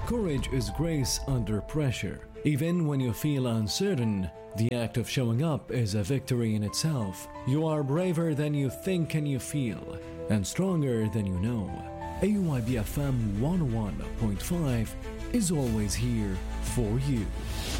Courage is grace under pressure. Even when you feel uncertain, the act of showing up is a victory in itself. You are braver than you think and you feel, and stronger than you know. AYB FM 101.5 is always here for you.